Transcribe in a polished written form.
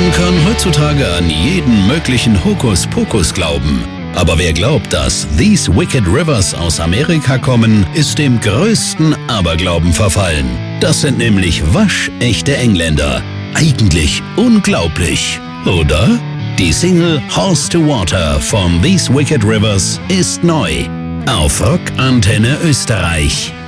Man kann heutzutage an jeden möglichen Hokuspokus glauben. Aber wer glaubt, dass These Wicked Rivers aus Amerika kommen, ist dem größten Aberglauben verfallen. Das sind nämlich waschechte Engländer. Eigentlich unglaublich, oder? Die Single Horse to Water von These Wicked Rivers ist neu. Auf Rock Antenne Österreich.